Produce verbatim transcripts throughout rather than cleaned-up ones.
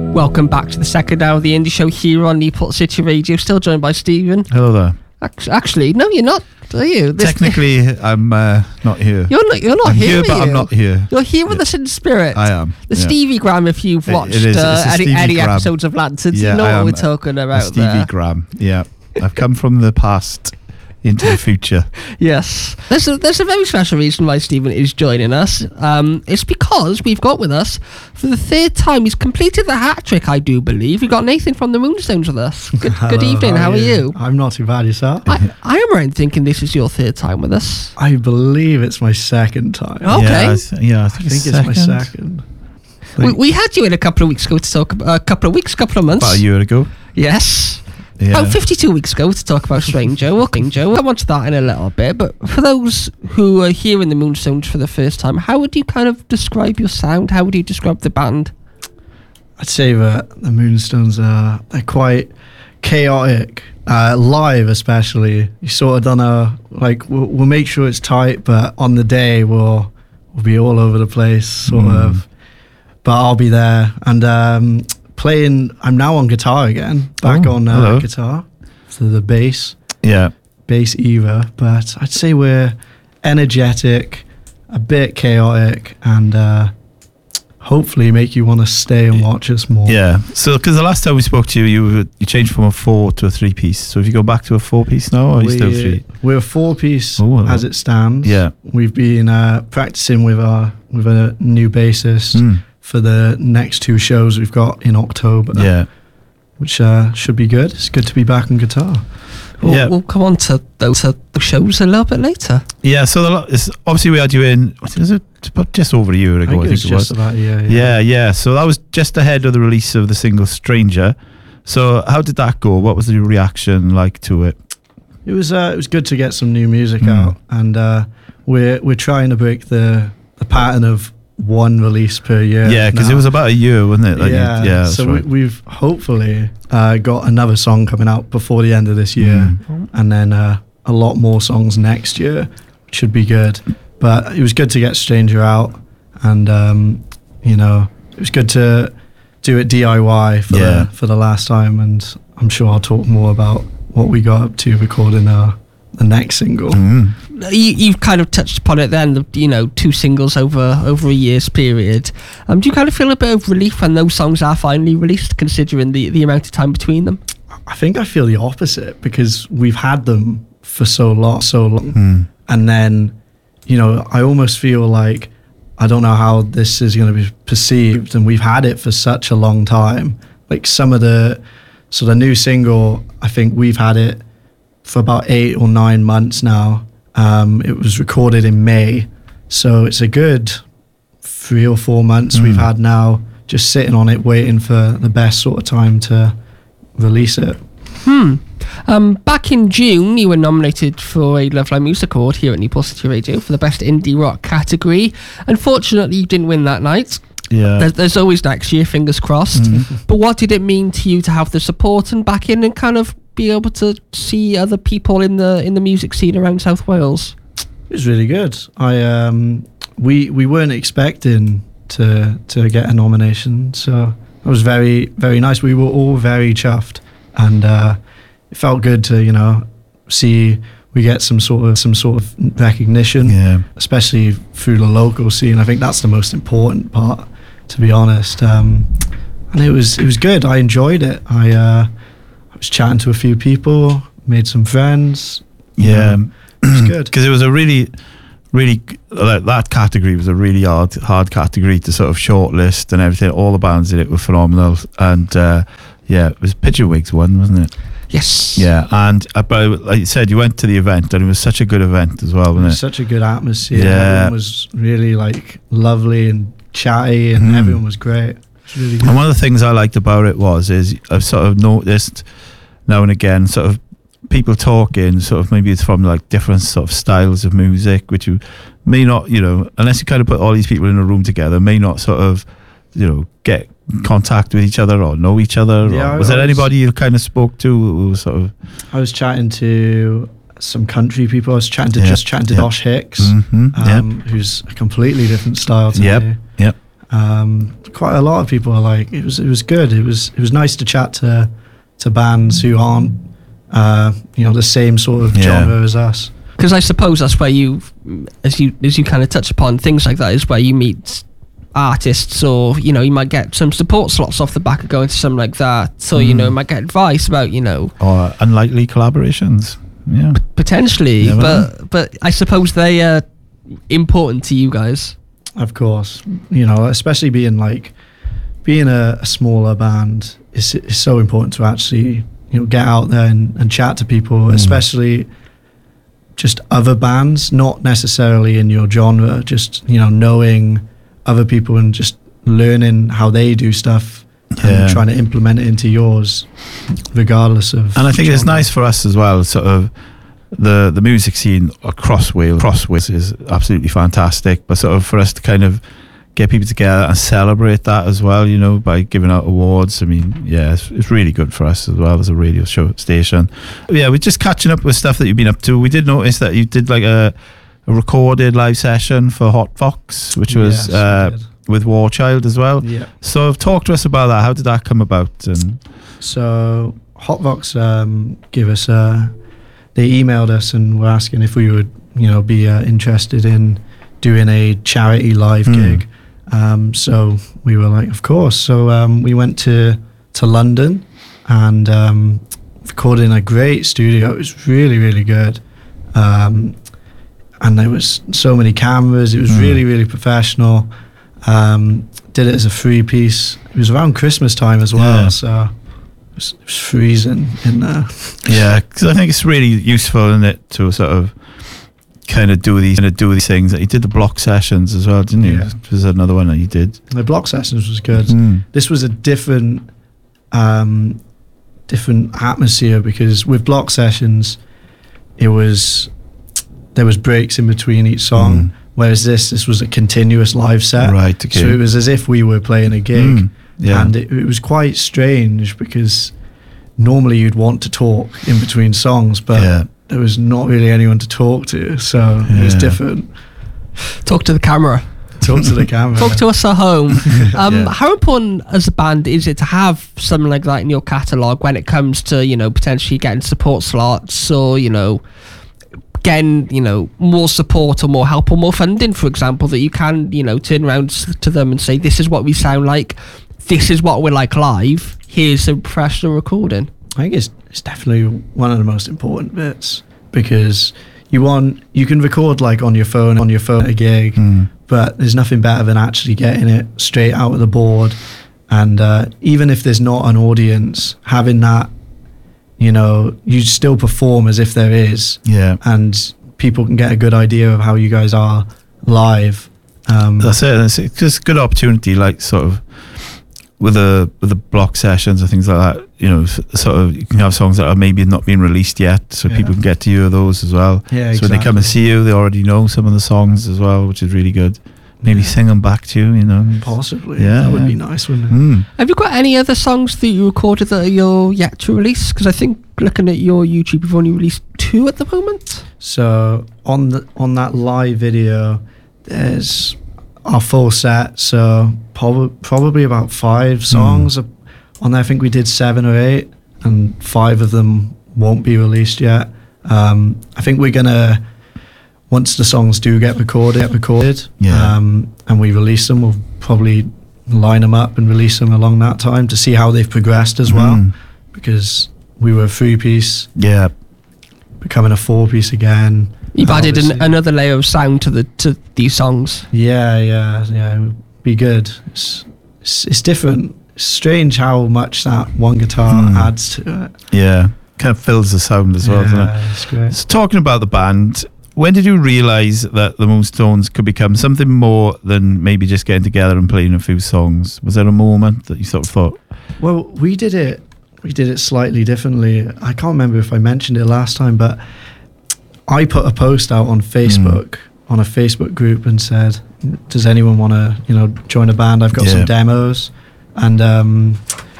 Welcome back to the second hour of the Indie Show here on Newport City Radio. Still joined by Stephen. Hello there. Actually, no, you're not, are you? This Technically, I'm uh, not here. You're not. You're not I'm here, here, but you? I'm not here. You're here with yeah. us in spirit. I am. The yeah. Stevie Gram. If you've It- watched it is. uh, It's a any, any Stevie-gram. episodes of Lanterns, Yeah, you know I what am we're talking A about Stevie there. Graham. Yeah, I've come from the past into the future. Yes. There's a, there's a very special reason why Stephen is joining us. Um, it's because we've got with us, for the third time, he's completed the hat trick, I do believe. We've got Nathan from the Moonstones with us. Good, Hello, good evening, how are you? I'm not too bad, yourself? I, I am right in thinking this is your third time with us. I believe it's my second time. Okay. Yeah, I, th- yeah, I think, I think it's, my second. We, we had you in a couple of weeks ago to talk about, a couple of weeks, couple of months. About a year ago. Yes. Yeah. About fifty-two weeks ago to talk about Stranger. We'll Stranger. We'll come on to that in a little bit. But for those who are hearing the Moonstones for the first time, how would you kind of describe your sound? How would you describe the band? I'd say that the Moonstones are they're quite chaotic. Uh, live especially. You sort of don't know, like, we'll, we'll make sure it's tight, but on the day we'll, we'll be all over the place, sort Mm. of. But I'll be there. And um, playing, I'm now on guitar again. Back Oh, on uh, hello. guitar. So the bass. Yeah. bass either, but I'd say we're energetic, a bit chaotic, and uh, hopefully make you want to stay and watch us more. Yeah. So, because the last time we spoke to you, you were, you changed from a four to a three piece. So, if you go back to a four piece now, or are you we, still three? We're a four piece Oh, hello. as it stands. Yeah. We've been uh, practicing with our with a new bassist Mm. for the next two shows we've got in October. Yeah. Which uh, should be good. It's good to be back on guitar. We'll, Yeah. we'll come on to those uh, the shows a little bit later. Yeah. So, the, lo- it's, obviously, we had you in, what was it about just over a year ago? I think, I it was think it was. just about yeah, Yeah, yeah. So that was just ahead of the release of the single Stranger. So how did that go? What was the reaction like to it? It was uh, it was good to get some new music Mm. out, and uh, we're we're trying to break the, the pattern of one release per year. Yeah, because it now. was about a year, wasn't it? Like, yeah, yeah. That's so right. we, we've hopefully uh, got another song coming out before the end of this year, Mm. and then uh, a lot more songs next year, which should be good. But it was good to get Stranger out, and um, you know, it was good to do it D I Y for Yeah. the for the last time, and I'm sure I'll talk more about what we got up to recording uh, the next single. Mm. You, you've kind of touched upon it then, the, you know, two singles over over a year's period. Um, do you kind of feel a bit of relief when those songs are finally released, considering the, the amount of time between them? I think I feel the opposite because we've had them for so long, so long, Mm. and then, you know, I almost feel like I don't know how this is going to be perceived, and we've had it for such a long time. Like some of the, so the new single, I think we've had it for about eight or nine months now. Um, it was recorded in May, so it's a good three or four months Mm. we've had now, just sitting on it, waiting for the best sort of time to release it. Hmm. Um, back in June, you were nominated for a Love Line Music Award here at Newport City Radio for the Best Indie Rock category. Unfortunately, you didn't win that night. Yeah. There's, there's always next year, fingers crossed. Mm. But what did it mean to you to have the support and back in and kind of be able to see other people in the in the music scene around South Wales? It was really good. I um, we we weren't expecting to to get a nomination, so it was very very nice. We were all very chuffed, and uh, it felt good to you know see we get some sort of some sort of recognition, Yeah. especially through the local scene. I think that's the most important part, to be honest. Um, and it was it was good. I enjoyed it. I uh, I was chatting to a few people, made some friends. you Yeah. know. It was good. Because it was a really, really, like, that category was a really hard, hard category to sort of shortlist and everything. All the bands in it were phenomenal. And uh, yeah, it was Pigeon Wigs one, wasn't it? Yes. Yeah. And uh, but like you said, you went to the event and it was such a good event as well, It wasn't was it? such a good atmosphere. Yeah. Everyone was really like lovely and chatty, and Mm. everyone was great. It was really good. And one of the things I liked about it was is I've sort of noticed now and again sort of people talking sort of maybe it's from like different sort of styles of music, which you may not, you know, unless you kind of put all these people in a room together, may not sort of, you know, get contact with each other or know each other. Yeah, or was I there was- anybody you kind of spoke to who was sort of I was chatting to some country people. I was chatting to Yeah, just chatting to yeah. Josh Hicks, Mhm, um, who's a completely different style to Yep, me. yep. Um, quite a lot of people are like, it was it was good. It was it was nice to chat to to bands who aren't uh, you know the same sort of Yeah. genre as us. Because I suppose that's where you, as you as you kind of touch upon things like that, is where you meet artists, or you know you might get some support slots off the back of going to something like that. So you know you might get advice about you know Or unlikely collaborations. Yeah. potentially, Never but but I suppose they are important to you guys. Of course, you know, especially being like being a, a smaller band is is so important to actually you know get out there and, and chat to people, Mm. especially just other bands, not necessarily in your genre. Just you know knowing other people and just learning how they do stuff Yeah. and trying to implement it into yours, regardless of. And I think it's genre. nice for us as well, sort of the the music scene across Wales, across Wales is absolutely fantastic, but sort of for us to kind of get people together and celebrate that as well, you know, by giving out awards. I mean, yeah, it's, it's really good for us as well as a radio show station. Yeah, we're just catching up with stuff that you've been up to. We did notice that you did like a, a recorded live session for Hot Fox, which was Yes, we uh, did. with War Child as well. Yeah. So talk to us about that. How did that come about? And So Hotvox um, give us a. They emailed us and were asking if we would, you know, be uh, interested in doing a charity live Mm. gig. Um, so we were like, of course. So um, we went to to London and um, recorded in a great studio. It was really, really good. Um, and there was so many cameras. It was Mm. really, really professional. Um, did it as a free piece. It was around Christmas time as well. Yeah. So it was, it was freezing in there. yeah, because I think it's really useful, isn't it, to sort of kind of do these kind of do these things. You did the block sessions as well, didn't you? Yeah. Was another one that you did? The block sessions was good. Mm. This was a different, um, different atmosphere because with block sessions, it was there was breaks in between each song. Mm. Whereas this, this was a continuous live set. Right, okay. So it was as if we were playing a gig, Mm, yeah. and it, it was quite strange because normally you'd want to talk in between songs, but Yeah. there was not really anyone to talk to, so it was Yeah. different. Talk to the camera. Talk to the camera. Talk to us at home. Um, Yeah. How important as a band is it to have something like that in your catalogue when it comes to, you know, potentially getting support slots or, you know, getting, you know, more support or more help or more funding, for example, that you can, you know, turn around s- to them and say, this is what we sound like, this is what we're like live, here's a professional recording. I think it's it's definitely one of the most important bits because you want you can record like on your phone on your phone at a gig, Mm. but there's nothing better than actually getting it straight out of the board. And uh, even if there's not an audience, having that, you know, you still perform as if there is, Yeah. and people can get a good idea of how you guys are live. Um, That's it. It's it's just a good opportunity, like sort of with the with the block sessions and things like that. You know, s- sort of you can have songs that are maybe not being released yet, so Yeah. people can get to hear those as well. yeah, So when they come and exactly. see you, they already know some of the songs as well, which is really good. Maybe Yeah. sing them back to you. You know. Possibly, Yeah, that would yeah. be nice, wouldn't it? Mm. Have you got any other songs that you recorded that you're yet to release? Because I think looking at your YouTube, you've only released two at the moment. So on the on that live video, there's our full set. So prob- probably about five songs Hmm. on there. I think we did seven or eight, and five of them won't be released yet. Um, I think we're gonna once the songs do get recorded, get recorded, Yeah. um, and we release them, we'll probably line them up and release them along that time to see how they've progressed as well. Mm. Because we were a three piece, Yeah. becoming a four piece again. You've added an, Obviously. another layer of sound to the to these songs. Yeah, yeah, yeah. It would be good. It's, it's, it's different. It's strange how much that one guitar Hmm. adds to it. Yeah. Kind of fills the sound as well, doesn't it? Yeah, it's great. So talking about the band, when did you realise that the Moonstones could become something more than maybe just getting together and playing a few songs? Was there a moment that you sort of thought, Well, we did it. We did it slightly differently. I can't remember if I mentioned it last time, but I put a post out on Facebook on a Facebook group and said, "Does anyone want to, you know, join a band? I've got Yeah. some demos." And um,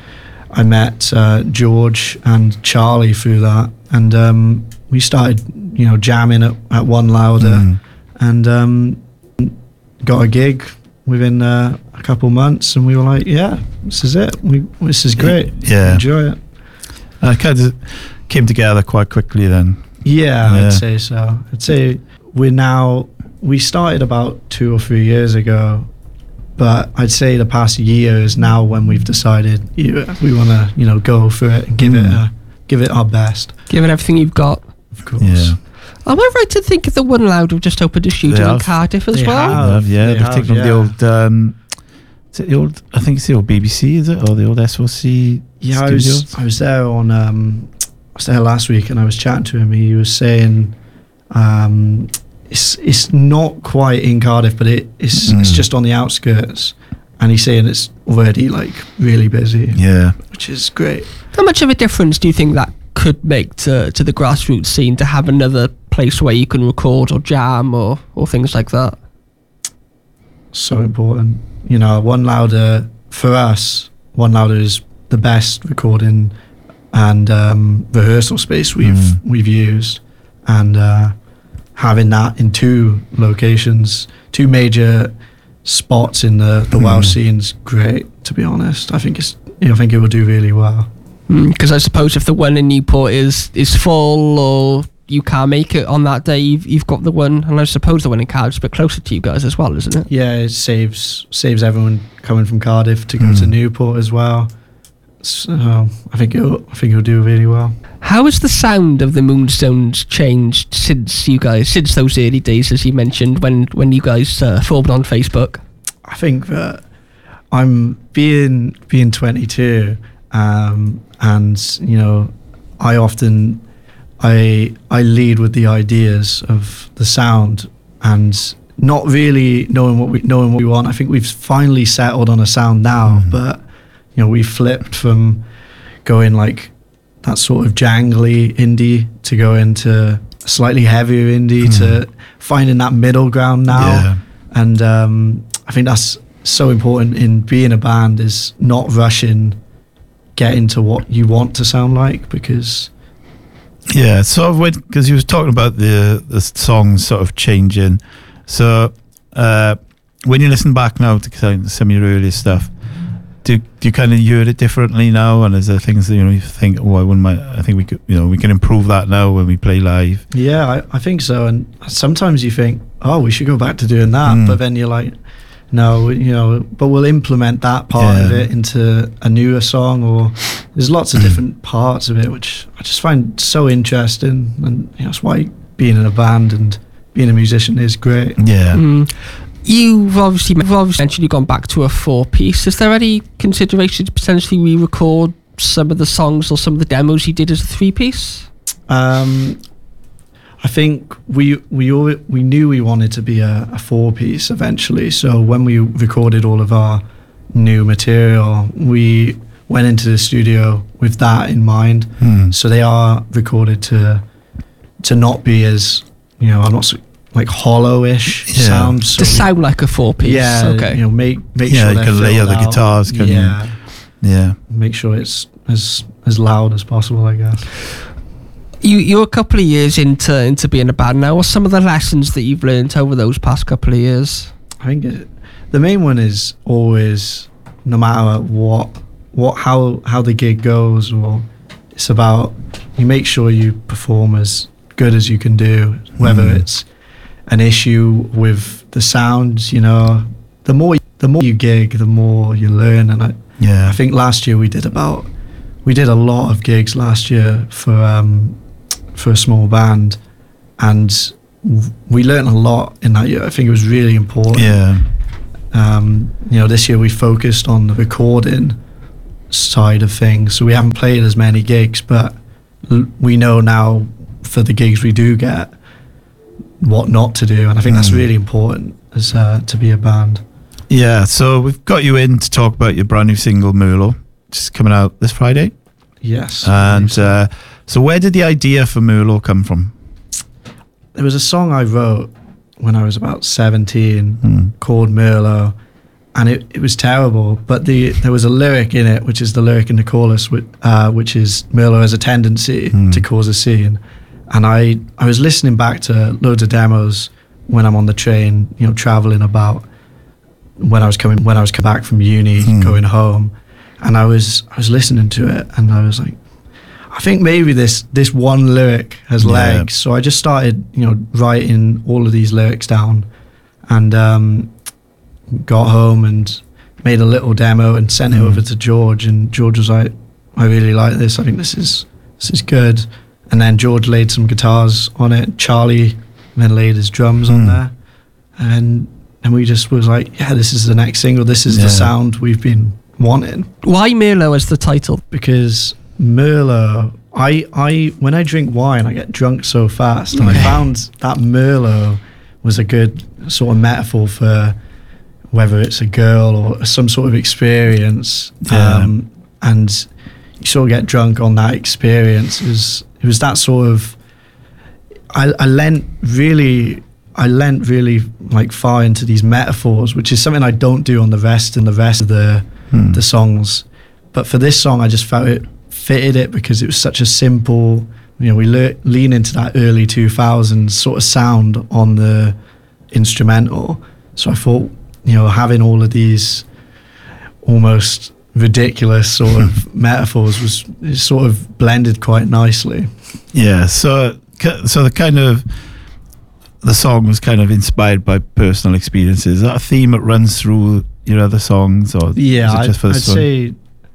I met uh, George and Charlie through that, and um, we started, you know, jamming at, at One Louder, Mm. and um, got a gig within uh, a couple months, and we were like, yeah, this is it. We this is great. Yeah, enjoy it. And it kind of came together quite quickly then. Yeah, Yeah. I'd say so. I'd say we're now we started about two or three years ago, but I'd say the past year is now when we've decided yeah, we want to you know go for it and give Mm. it a, give it our best. Give it everything you've got. Of course. Yeah. Am I right to think that the One Loud have just opened a They studio in have. Cardiff as They well? have. They have, yeah, they they've have, taken over the yeah. old. Um, is it the old? I think it's the old B B C, is it, or the old S O C? Yeah, I studios? was I was there on um, I was there last week, and I was chatting to him. He was saying um, it's it's not quite in Cardiff, but it, it's it's Mm. just on the outskirts, and he's saying it's already like really busy, Yeah. which is great. How much of a difference do you think that could make to, to the grassroots scene to have another place where you can record or jam or, or things like that? So important, you know. One Louder for us, One Louder is the best recording and um, rehearsal space we've Mm. we've used, and uh, having that in two locations, two major spots in the the Mm. Welsh scene's great. To be honest, I think it's you know, I think it will do really well. Because I suppose if the one in Newport is, is full or you can't make it on that day, you've, you've got the one, and I suppose the one in Cardiff's a bit closer to you guys as well, isn't it? Yeah, it saves saves everyone coming from Cardiff to go to Mm. Newport as well. So I think it'll I think it'll do really well. How has the sound of the Moonstones changed since you guys, since those early days, as you mentioned, when, when you guys uh, formed on Facebook? I think that I'm being being twenty-two, um, and you know, I often I I lead with the ideas of the sound and not really knowing what we knowing what we want. I think we've finally settled on a sound now, Mhm. but you know, we flipped from going like that sort of jangly indie to go into slightly heavier indie Mhm. to finding that middle ground now. Yeah. And um, I think that's so important in being a band, is not rushing getting to what you want to sound like, because Yeah, sort of because you was talking about the the songs sort of changing. So uh, when you listen back now to kind of some of your earlier stuff, do do you kind of hear it differently now? And is there things that you know you think, oh, I wouldn't mind, I think we could, you know, we can improve that now when we play live. yeah, I, I think so. And sometimes you think, oh, we should go back to doing that, Mm. but then you're like, no, you know, but we'll implement that part of Yeah. it into a newer song, or there's lots of different parts of it, which I just find so interesting. And you know, that's why being in a band and being a musician is great. Yeah. Mm. You've obviously, you've obviously mentioned you've gone back to a four-piece. Is there any consideration to potentially re-record some of the songs or some of the demos you did as a three-piece? Um, I think we we all, we knew we wanted to be a, a four piece eventually. So when we recorded all of our new material, we went into the studio with that in mind. Hmm. So they are recorded to to not be as, you know, I'm not so, like hollow-ish Yeah. sound. So To sound like a four-piece? yeah, Okay. you know, make make Yeah, sure you they're can layer filled the out. guitars, can you? yeah, Yeah. make sure it's as as loud as possible, I guess. You, you're a couple of years into into being a band now. What's some of the lessons that you've learned over those past couple of years? I think it, the main one is always, no matter what, what how how the gig goes, or it's about you make sure you perform as good as you can do, whether Mm. it's an issue with the sounds. You know, the more the more you gig, the more you learn. And I, Yeah. I think last year we did about we did a lot of gigs last year for um, for a small band, and w- we learned a lot in that year. I think it was really important. Yeah. Um, you know, this year we focused on the recording side of things, so we haven't played as many gigs, but l- we know now for the gigs we do get what not to do, and I think that's Mm. really important as uh, to be a band. Yeah. So we've got you in to talk about your brand new single, Merlot, just coming out this Friday. Yes. And uh, so where did the idea for Merlot come from? There was a song I wrote when I was about seventeen Hmm. called Merlot, and it, it was terrible, but the there was a lyric in it, which is the lyric in the chorus, which, uh, which is Merlot has a tendency Hmm. to cause a scene. And I, I was listening back to loads of demos when I'm on the train, you know, traveling about, when I was coming when I was coming back from uni, Hmm. going home, and I was I was listening to it, and I was like, I think maybe this this one lyric has Yeah. legs. So I just started, you know, writing all of these lyrics down, and um, got home and made a little demo and sent it Mm. over to George. And George was like, I really like this. I think this is this is good. And then George laid some guitars on it. Charlie then laid his drums on Mm. there, and and we just was like, yeah, this is the next single. This is Yeah. the sound we've been wanting. Why Merlot as the title? Because Merlot, I, I when I drink wine, I get drunk so fast, and I Okay. found that Merlot was a good sort of metaphor for whether it's a girl or some sort of experience, Yeah. um, and you sort of get drunk on that experience. It was, it was that sort of. I, I lent really, I lent really like far into these metaphors, which is something I don't do on the rest and the rest of the Hmm. the songs. But for this song, I just felt it fitted it because it was such a simple, you know, we le- lean into that early two thousands sort of sound on the instrumental. So I thought, you know, having all of these almost ridiculous sort of metaphors was it sort of blended quite nicely. Yeah, so so the kind of the song was kind of inspired by personal experiences. Is that a theme that runs through your other songs, or Yeah, is it I'd, just for I'd this one? say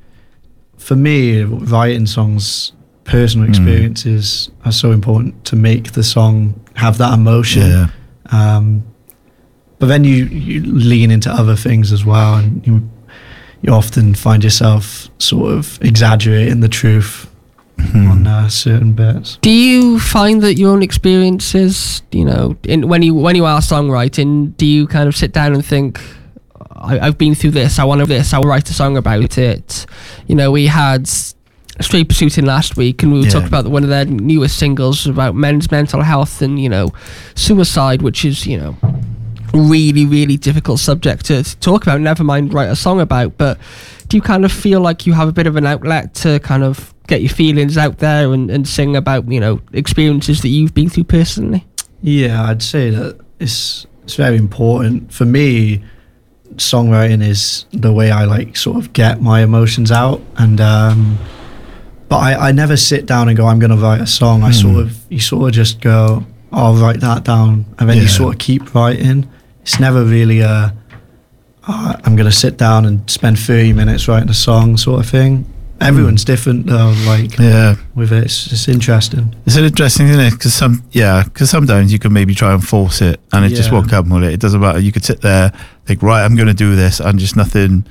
for me, writing songs, personal Mm. experiences are so important to make the song have that emotion. Yeah, Um, but then you, you lean into other things as well, and you you often find yourself sort of exaggerating the truth Hmm. on uh, certain bits. Do you find that your own experiences, you know, in when you when you are songwriting, do you kind of sit down and think, I, I've been through this, I want to this, I'll write a song about it? You know, we had Straight Pursuit in last week, and we Yeah. talked about one of their newest singles about men's mental health and, you know, suicide, which is, you know, really, really difficult subject to, to talk about, never mind write a song about. But do you kind of feel like you have a bit of an outlet to kind of get your feelings out there and, and sing about, you know, experiences that you've been through personally? Yeah, I'd say that it's it's very important for me. Songwriting is the way I like sort of get my emotions out, and um, but I, I never sit down and go, I'm going to write a song. I Hmm. sort of you sort of just go, oh, I'll write that down, and then you Yeah. sort of keep writing. It's never really a oh, I'm going to sit down and spend thirty minutes writing a song sort of thing. Everyone's different though. Like yeah. with it, it's, it's interesting. It's interesting, isn't it? Because some, yeah, because sometimes you can maybe try and force it, and it just Yeah. won't come with it. It doesn't matter. You could sit there, think, right, I'm going to do this, and just nothing,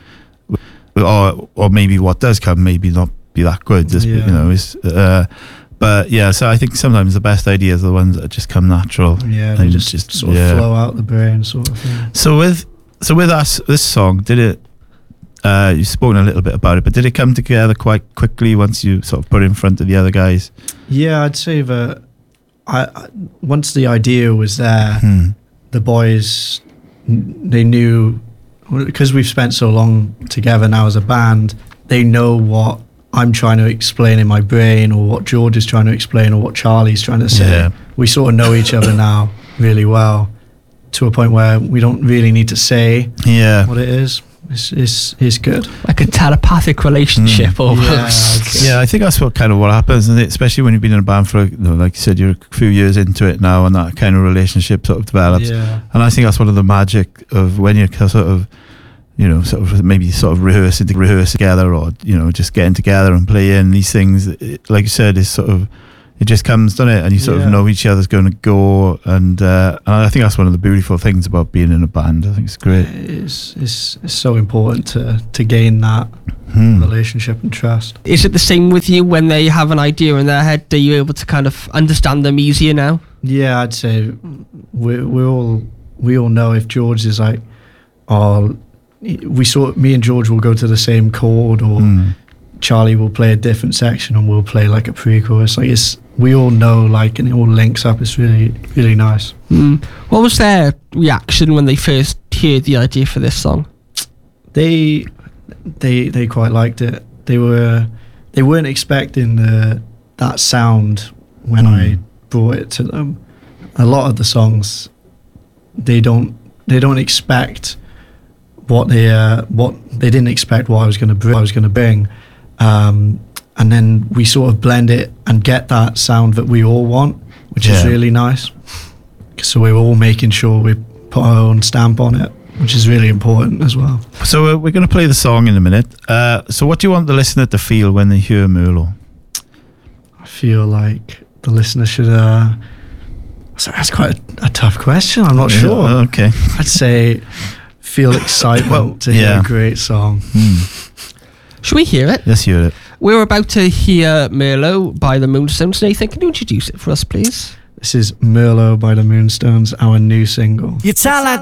or or maybe what does come, maybe not be that good. Just Yeah. you know, is. Uh, but yeah, so I think sometimes the best ideas are the ones that just come natural. Yeah, they And just, just- sort of yeah. flow out the brain, sort of thing. So with so with us, this song, did it? Uh, you've spoken a little bit about it, but did it come together quite quickly once you sort of put it in front of the other guys? Yeah, I'd say that I, I once the idea was there, Hmm. the boys n- they knew because we've spent so long together now as a band. They know what I'm trying to explain in my brain, or what George is trying to explain, or what Charlie's trying to say. Yeah. We sort of know each other now really well, to a point where we don't really need to say Yeah. what it is. It's it's, it's good. Like a telepathic relationship Mm. almost. Yeah, I'd say. Yeah, I think that's what kind of what happens, isn't it? Especially when you've been in a band for, you know, like you said, you're a few years into it now, and that kind of relationship sort of develops. Yeah. And I think that's one of the magic of when you're sort of, you know, sort of maybe sort of rehearsing to rehearse together, or you know, just getting together and playing these things. It, like you said, is sort of it just comes, doesn't it? And you sort Yeah. of know each other's going to go, and uh, and I think that's one of the beautiful things about being in a band. I think it's great. It's, it's, it's so important to, to gain that Hmm. relationship and trust. Is it the same with you when they have an idea in their head? Are you able to kind of understand them easier now? Yeah, I'd say we we all we all know if George is like, oh, we sort me and George will go to the same chord, or Hmm. Charlie will play a different section and we'll play like a pre-chorus. Like it's we all know, like, and it all links up. It's really really nice. Mm. What was their reaction when they first heard the idea for this song? They they they quite liked it. They were they weren't expecting the that sound when Mm. I brought it to them. A lot of the songs they don't they don't expect what they uh, what they didn't expect what I was going to bring. I was going to bring, um, and then we sort of blend it and get that sound that we all want, which is Yeah. really nice. So we're all making sure we put our own stamp on it, which is really important as well. So uh, we're going to play the song in a minute. Uh, so what do you want the listener to feel when they hear Merlot? I feel like the listener should. Uh, so that's quite a, a tough question. I'm not sure. Yeah, okay. I'd say feel excitement Well, to hear yeah. a great song. Should we hear it? Let's hear it. We're about to hear Merlot by the Moonstones. Nathan, can you introduce it for us, please? This is Merlot by the Moonstones, our new single. You tell